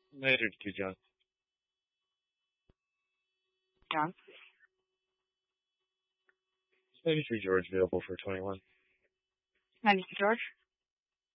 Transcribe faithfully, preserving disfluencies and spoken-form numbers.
Later to John. John? Maybe for George available for twenty-one. ninety-two George?